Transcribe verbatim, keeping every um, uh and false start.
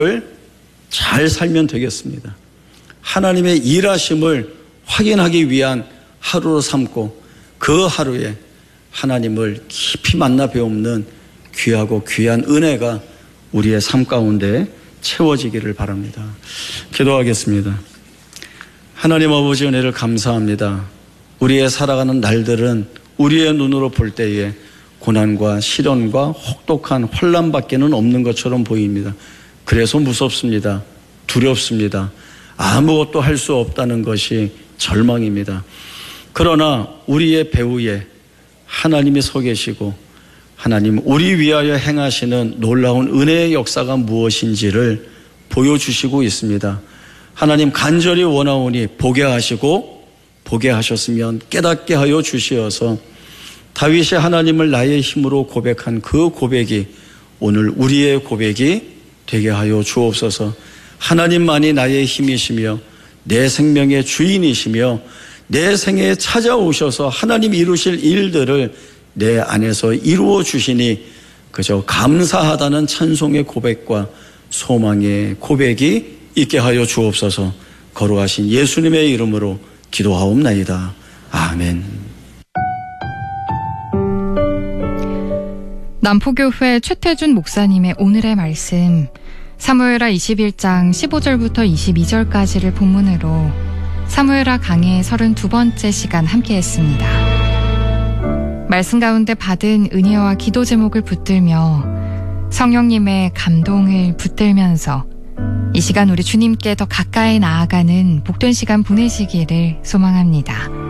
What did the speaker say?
잘 살면 되겠습니다. 하나님의 일하심을 확인하기 위한 하루로 삼고 그 하루에 하나님을 깊이 만나 배우는 귀하고 귀한 은혜가 우리의 삶 가운데 채워지기를 바랍니다. 기도하겠습니다. 하나님 아버지 은혜를 감사합니다. 우리의 살아가는 날들은 우리의 눈으로 볼 때에 고난과 시련과 혹독한 환난밖에는 없는 것처럼 보입니다. 그래서 무섭습니다. 두렵습니다. 아무것도 할 수 없다는 것이 절망입니다. 그러나 우리의 배후에 하나님이 서 계시고 하나님 우리 위하여 행하시는 놀라운 은혜의 역사가 무엇인지를 보여주시고 있습니다. 하나님 간절히 원하오니 보게 하시고 보게 하셨으면 깨닫게 하여 주시어서 다윗이 하나님을 나의 힘으로 고백한 그 고백이 오늘 우리의 고백이 되게 하여 주옵소서. 하나님만이 나의 힘이시며 내 생명의 주인이시며 내 생에 찾아오셔서 하나님 이루실 일들을 내 안에서 이루어 주시니 그저 감사하다는 찬송의 고백과 소망의 고백이 있게 하여 주옵소서. 거룩하신 예수님의 이름으로 기도하옵나이다. 아멘. 남포교회 최태준 목사님의 오늘의 말씀, 사무엘하 이십일 장 십오 절부터 이십이 절까지를 본문으로 사무엘하 강의 서른두 번째 시간 함께했습니다. 말씀 가운데 받은 은혜와 기도 제목을 붙들며 성령님의 감동을 붙들면서 이 시간 우리 주님께 더 가까이 나아가는 복된 시간 보내시기를 소망합니다.